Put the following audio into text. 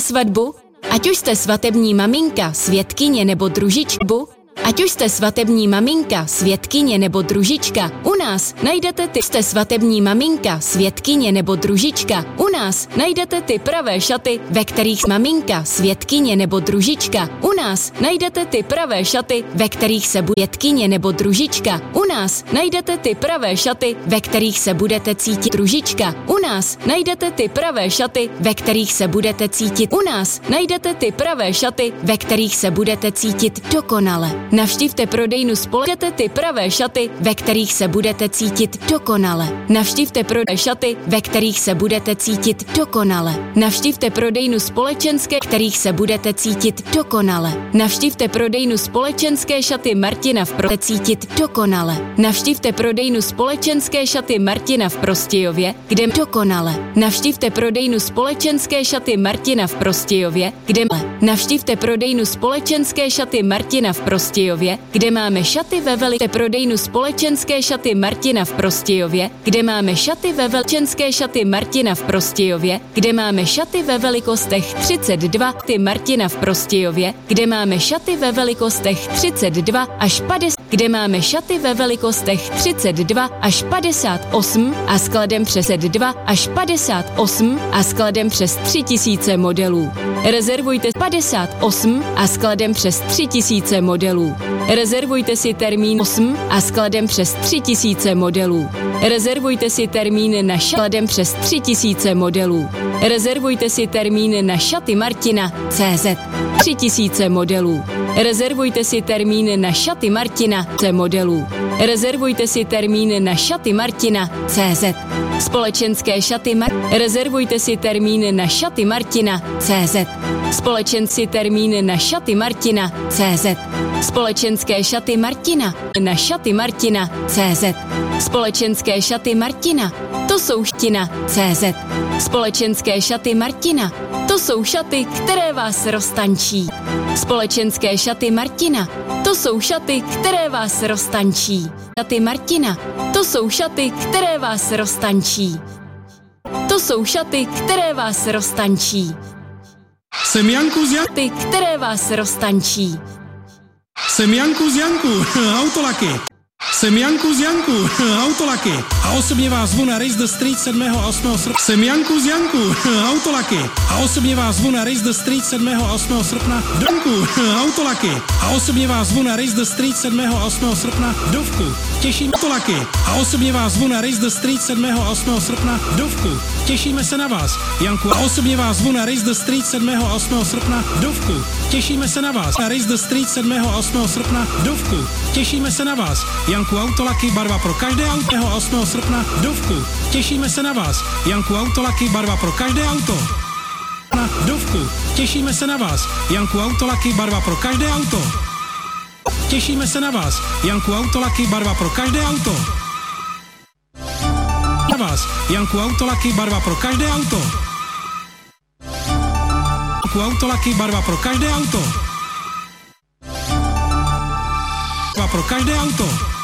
svatbu? Ať už jste svatební maminka, svědkyně nebo družičbu, ať už jste svatební maminka, svědkyně nebo družička, u nás najdete ty. Jste svatební maminka, svědkyně nebo družička, u nás najdete ty pravé šaty, ve kterých maminka, svědkyně nebo družička, u nás najdete ty pravé šaty, ve kterých se svědkyně nebo družička, u nás najdete ty pravé šaty, ve kterých se budete cítit družička, u nás najdete ty pravé šaty, ve kterých se budete cítit, u nás najdete ty pravé šaty, ve kterých se budete cítit dokonale. Navštivte prodejnu společně ty pravé šaty, ve kterých se budete cítit dokonale. Navštivte prodej šaty, ve kterých se budete cítit dokonale. Navštivte prodejnu společenské, kterých se budete cítit dokonale. Navštivte prodejnu společenské šaty Martina v Prostějově cítit dokonale. Navštivte prodejnu společenské šaty Martina v Prostějově, kde dokonale. Navštivte prodejnu společenské šaty Martina v Prostějově, kde navštivte prodejnu společenské šaty Martina v Prostějově, kde máme šaty ve velké prodejnu společenské šaty Martina v Prostějově, kde máme šaty ve velčenské šaty Martina v Prostějově, kde máme šaty ve velikostech 32 ty Martina v Prostějově, kde máme šaty ve velikostech 32 až 50, kde máme šaty ve velikostech 32 až 58 a skladem přes 2 až 58 a skladem přes 3000 modelů. Rezervujte 58 a skladem přes 3000 modelů. Rezervujte si termín 8 a skladem přes 3000 modelů. Rezervujte si termín na skladem přes 3000 modelů. Rezervujte si termín na šaty Martina CZ 3000 modelů. Rezervujte si termín na šaty Martina C modelů. Rezervujte si termín na šaty Martina CZ. Společenské šaty Rezervujte si termín na šaty Martina CZ. Společenský termín na šaty Martina CZ. Společenské šaty Martina na šaty Martina CZ. Společenské šaty Martina, to jsou ština CZ. Společenské šaty Martina, to jsou šaty, které vás roztančí. Společenské šaty Martina, to jsou šaty, které vás roztančí. Šaty Martina, to jsou šaty, které vás roztančí. To jsou šaty, které vás roztančí. Jsem Janku z Ty, které vás roztančí. Jsem Janku z Janku, Autolaky. Jsem Janku z Janku, Autolaky. A osobně vás zvu na Race the Street 7. a 8. srpna. Jsem Janku z Janku, Autolaky. A osobně vás zvu na Race the Street 7. a 8. srpna. Donku, Autolaky. A osobně vás zvu na Race the Street 7. a 8. srpna. Dovku. Těším Autolaky. A osobně vás zvu na Race the Street 7. a 8. srpna. Dovku. Těšíme se na vás, Janku. A osobně vás zvu na Race the Street 7. a 8. srpna. Dovku. Těšíme se na vás. Na Race the Street 7. a 8. srpna. Dovku. Těšíme se na vás, Janku. Autolaky, barva pro každé auto. 8. srpna. Dovku. Těšíme se na vás, Janku. Autolaky, barva pro každé auto. Na Dovku. Těšíme se na vás, Janku. Autolaky, barva pro každé auto. Těšíme se na vás, Janku. Autolaky, barva pro každé auto. Na vás, Janku. Autolaky, barva pro každé auto. Janku. Autolaky, barva pro každé auto. Barva pro každé auto.